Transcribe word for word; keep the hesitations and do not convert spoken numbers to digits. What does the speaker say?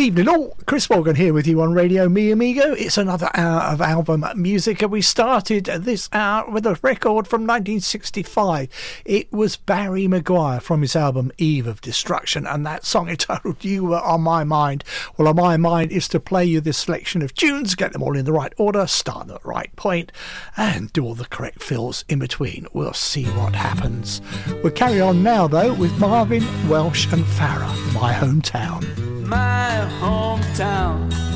evening all, Chris Morgan here with you on Radio Mi Amigo. It's another hour of album music, and we started this hour with a record from nineteen sixty-five. It was Barry Maguire from his album Eve of Destruction, and that song entitled You Were On My Mind. Well, on my mind is to play you this selection of tunes, get them all in the right order, start at the right point, and do all the correct fills in between. We'll see what happens. We'll carry on now, though, with Marvin, Welsh and Farah, My Hometown. My hometown